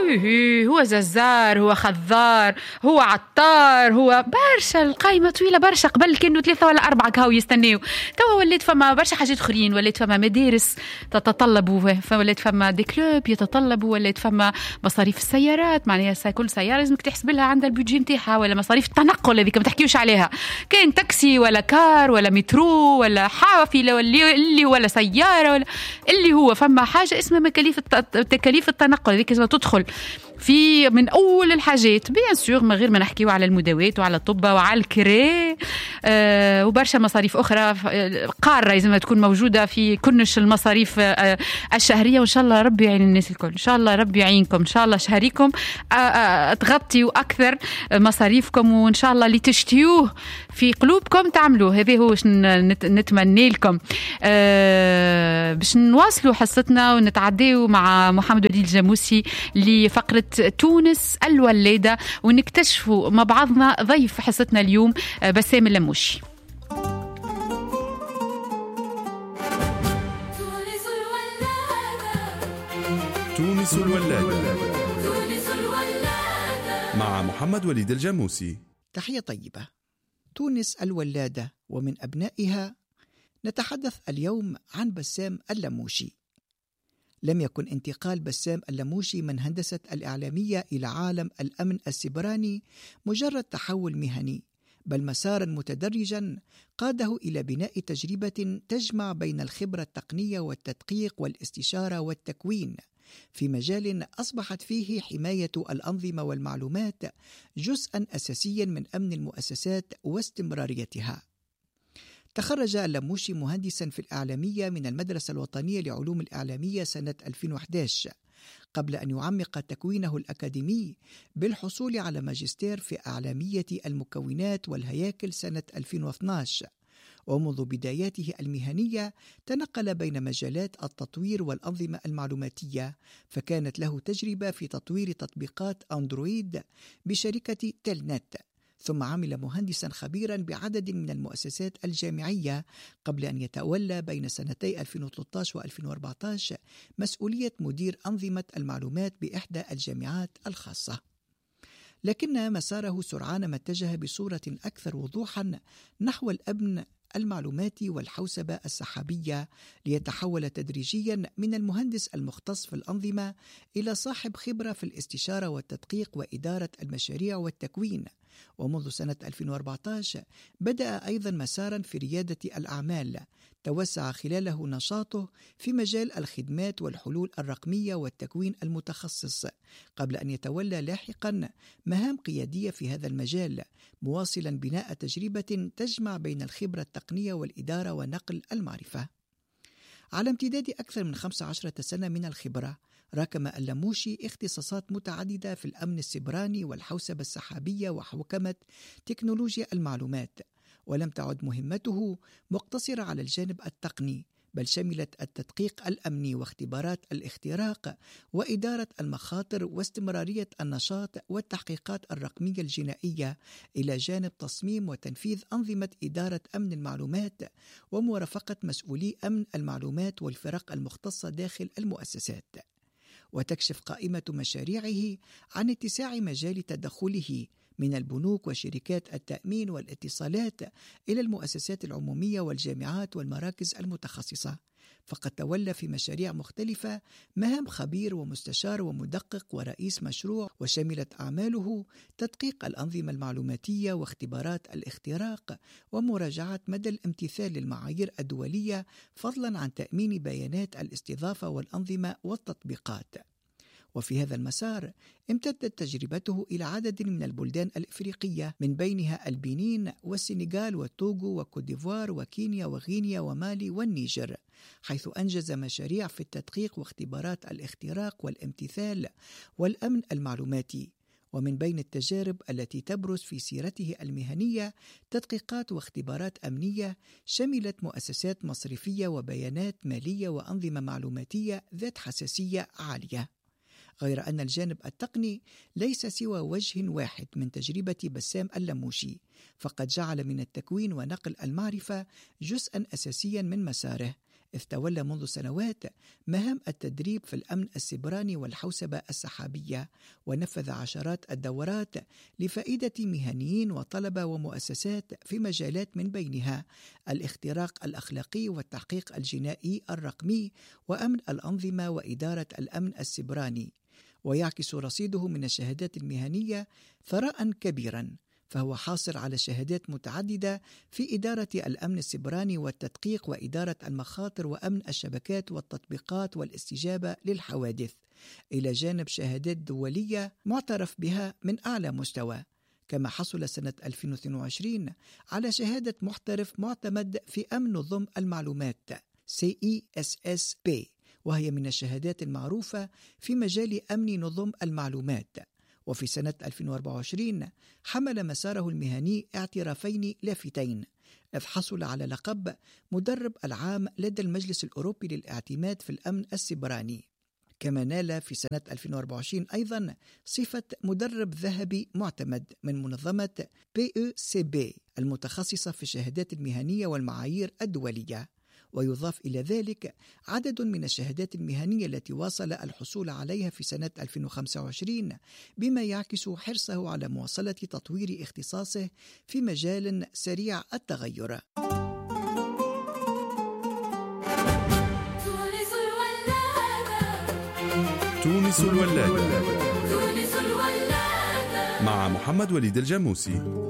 هو ززار، هو خضار، هو عطار، هو برشا. القايمة طويلة برشا. قبل كانوا 3 ولا 4 كهو يستنيو. توا وليت فما برشا حاجات اخرين. وليت فما مدارس تتطلبوا، وليت فما دي كلوب يتطلبوا، وليت فما مصاريف السيارات. معناها كل سيارة لازمك تحسب لها عندها البودجي نتاعها. ولا مصاريف التنقل هذيك ما تحكيوش عليها، كان تاكسي ولا كار ولا مترو ولا حافلة ولا سيارة ولا اللي هو. فما حاجة اسمها تكاليف التنقل هذيك لازم تدخل في من أول الحاجات. بيان سور من غير ما نحكيو على المداوات وعلى الطب وعلى الكري وبرشا مصاريف أخرى قارة لازم تكون موجودة في كنش المصاريف الشهرية. وإن شاء الله ربي يعين الناس الكل. إن شاء الله ربي يعينكم. إن شاء الله شهريكم تغطيوا أكثر مصاريفكم، وإن شاء الله اللي تشتيوه في قلوبكم تعملوه. هذا هو نتمنى لكم. باش نواصلوا حصتنا ونتعديوا مع محمد وليد الجاموسي لفقرة تونس الولادة، ونكتشفوا مع بعضنا ضيف حصتنا اليوم بسام اللموشي. تونس الولادة مع محمد وليد الجاموسي. تحية طيبة. تونس الولادة ومن أبنائها نتحدث اليوم عن بسام اللموشي. لم يكن انتقال بسام اللموشي من هندسة الإعلامية إلى عالم الأمن السيبراني مجرد تحول مهني، بل مسارا متدرجا قاده إلى بناء تجربة تجمع بين الخبرة التقنية والتدقيق والاستشارة والتكوين في مجال أصبحت فيه حماية الأنظمة والمعلومات جزءا أساسيا من أمن المؤسسات واستمراريتها. تخرج اللموشي مهندسا في الإعلامية من المدرسة الوطنية لعلوم الإعلامية سنة 2011، قبل أن يعمق تكوينه الأكاديمي بالحصول على ماجستير في إعلامية المكونات والهياكل سنة 2012. ومنذ بداياته المهنية تنقل بين مجالات التطوير والأنظمة المعلوماتية، فكانت له تجربة في تطوير تطبيقات أندرويد بشركة تيلنت، ثم عمل مهندسا خبيرا بعدد من المؤسسات الجامعية قبل أن يتولى بين سنتي 2013 و2014 مسؤولية مدير أنظمة المعلومات بإحدى الجامعات الخاصة. لكن مساره سرعان ما اتجه بصورة أكثر وضوحا نحو الأمن المعلوماتي والحوسبة السحابية، ليتحول تدريجيا من المهندس المختص في الأنظمة إلى صاحب خبرة في الاستشارة والتدقيق وإدارة المشاريع والتكوين. ومنذ سنة 2014 بدأ أيضا مسارا في ريادة الأعمال توسع خلاله نشاطه في مجال الخدمات والحلول الرقمية والتكوين المتخصص، قبل أن يتولى لاحقا مهام قيادية في هذا المجال، مواصلا بناء تجربة تجمع بين الخبرة التقنية والإدارة ونقل المعرفة. على امتداد أكثر من 15 سنة من الخبرة، راكم اللموشي اختصاصات متعددة في الأمن السيبراني والحوسبة السحابية وحوكمة تكنولوجيا المعلومات، ولم تعد مهمته مقتصرة على الجانب التقني، بل شملت التدقيق الأمني واختبارات الاختراق وإدارة المخاطر واستمرارية النشاط والتحقيقات الرقمية الجنائية، إلى جانب تصميم وتنفيذ أنظمة إدارة أمن المعلومات ومرافقة مسؤولي أمن المعلومات والفرق المختصة داخل المؤسسات. وتكشف قائمة مشاريعه عن اتساع مجال تدخله من البنوك وشركات التأمين والاتصالات إلى المؤسسات العمومية والجامعات والمراكز المتخصصة، فقد تولى في مشاريع مختلفة مهام خبير ومستشار ومدقق ورئيس مشروع، وشملت أعماله تدقيق الأنظمة المعلوماتية واختبارات الاختراق ومراجعة مدى الامتثال للمعايير الدولية، فضلا عن تأمين بيانات الاستضافة والأنظمة والتطبيقات. وفي هذا المسار امتدت تجربته إلى عدد من البلدان الإفريقية، من بينها البنين والسنغال والتوغو وكوديفوار وكينيا وغينيا ومالي والنيجر، حيث أنجز مشاريع في التدقيق واختبارات الاختراق والامتثال والأمن المعلوماتي. ومن بين التجارب التي تبرز في سيرته المهنية تدقيقات واختبارات أمنية شملت مؤسسات مصرفية وبيانات مالية وأنظمة معلوماتية ذات حساسية عالية. غير أن الجانب التقني ليس سوى وجه واحد من تجربة بسام اللموشي، فقد جعل من التكوين ونقل المعرفة جزءا أساسيا من مساره، إذ تولى منذ سنوات مهام التدريب في الأمن السيبراني والحوسبة السحابية، ونفذ عشرات الدورات لفائدة مهنيين وطلبة ومؤسسات في مجالات من بينها الاختراق الأخلاقي والتحقيق الجنائي الرقمي وأمن الأنظمة وإدارة الأمن السيبراني. ويعكس رصيده من الشهادات المهنية ثراء كبيرا، فهو حاصل على شهادات متعددة في إدارة الأمن السيبراني والتدقيق وإدارة المخاطر وأمن الشبكات والتطبيقات والاستجابة للحوادث، إلى جانب شهادات دولية معترف بها من أعلى مستوى. كما حصل سنة 2022 على شهادة محترف معتمد في أمن نظم المعلومات CESSP، وهي من الشهادات المعروفة في مجال أمن نظم المعلومات. وفي سنة 2024 حمل مساره المهني اعترافين لافتين، إذ حصل على لقب مدرب العام لدى المجلس الأوروبي للاعتماد في الأمن السيبراني. كما نال في سنة 2024 أيضا صفة مدرب ذهبي معتمد من منظمة PECB المتخصصة في الشهادات المهنية والمعايير الدولية. ويضاف إلى ذلك عدد من الشهادات المهنية التي واصل الحصول عليها في سنة 2025، بما يعكس حرصه على مواصلة تطوير اختصاصه في مجال سريع التغير. تونس الولادة مع محمد وليد الجاموسي.